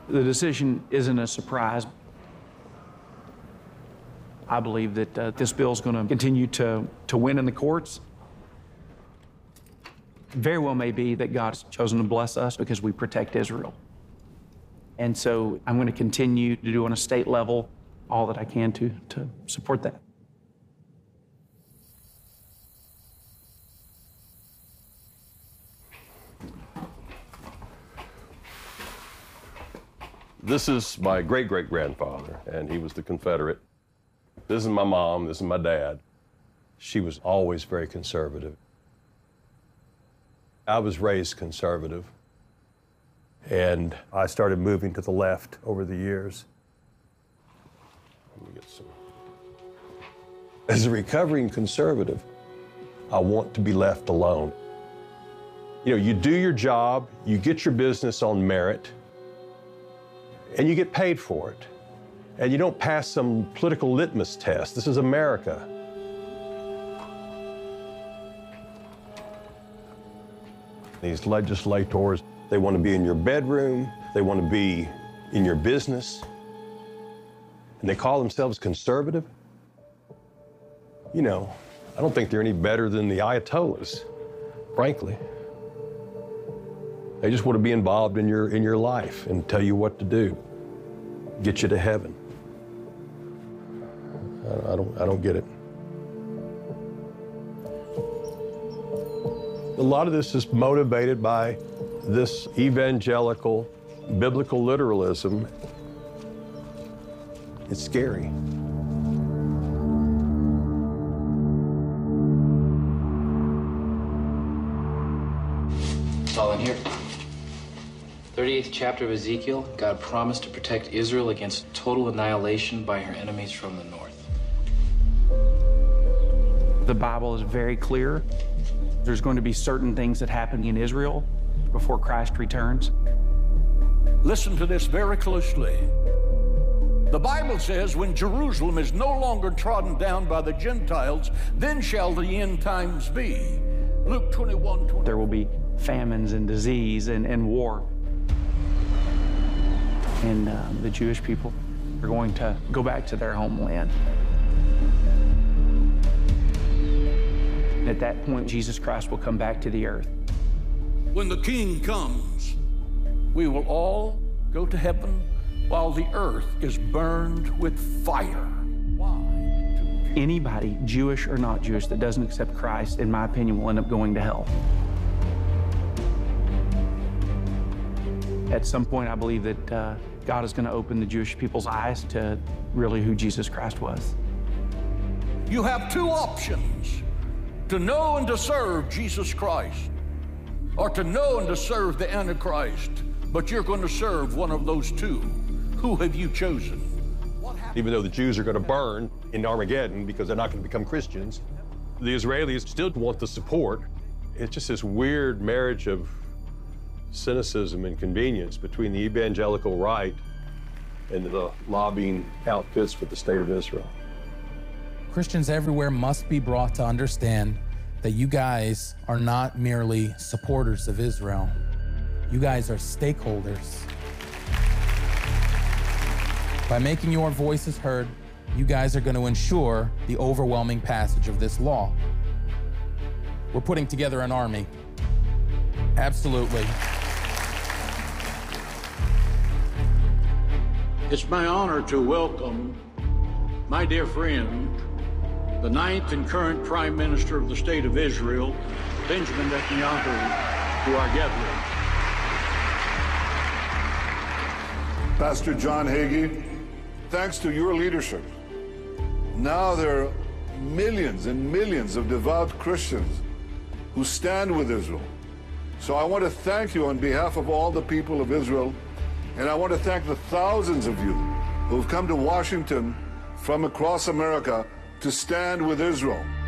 The decision isn't a surprise. I believe that this bill is going to continue to win in the courts. Very well may be that God's chosen to bless us because we protect Israel. And so I'm going to continue to do on a state level all that I can to support that. This is my great-great-grandfather, and he was the Confederate. This is my mom, this is my dad. She was always very conservative. I was raised conservative, and I started moving to the left over the years. Let me get some. As a recovering conservative, I want to be left alone. You know, you do your job, you get your business on merit, and you get paid for it. And you don't pass some political litmus test. This is America. These legislators, they want to be in your bedroom, they want to be in your business, and they call themselves conservative. You know, I don't think they're any better than the Ayatollahs, frankly. They just want to be involved in your life and tell you what to do, get you to heaven. I don't get it. A lot of this is motivated by this evangelical biblical literalism. It's scary. It's all in here. 38th chapter of Ezekiel, God promised to protect Israel against total annihilation by her enemies from the north. The Bible is very clear. There's going to be certain things that happen in Israel before Christ returns. Listen to this very closely. The Bible says, when Jerusalem is no longer trodden down by the Gentiles, then shall the end times be. Luke 21:20. There will be famines and disease and war. And the Jewish people are going to go back to their homeland. And at that point, Jesus Christ will come back to the earth. When the King comes, we will all go to heaven while the earth is burned with fire. Why? Anybody, Jewish or not Jewish, that doesn't accept Christ, in my opinion, will end up going to hell. At some point, I believe that God is going to open the Jewish people's eyes to really who Jesus Christ was. You have two options: to know and to serve Jesus Christ, or to know and to serve the Antichrist. But you're going to serve one of those two. Who have you chosen? Even though the Jews are going to burn in Armageddon because they're not going to become Christians, the Israelis still want the support. It's just this weird marriage of cynicism and convenience between the evangelical right and the lobbying outfits for the state of Israel. Christians everywhere must be brought to understand that you guys are not merely supporters of Israel. You guys are stakeholders. By making your voices heard, you guys are going to ensure the overwhelming passage of this law. We're putting together an army. Absolutely. It's my honor to welcome my dear friend, the 9th and current Prime Minister of the State of Israel, Benjamin Netanyahu, to our gathering. Pastor John Hagee, thanks to your leadership, now there are millions and millions of devout Christians who stand with Israel. So I want to thank you on behalf of all the people of Israel, and I want to thank the thousands of you who have come to Washington from across America to stand with Israel.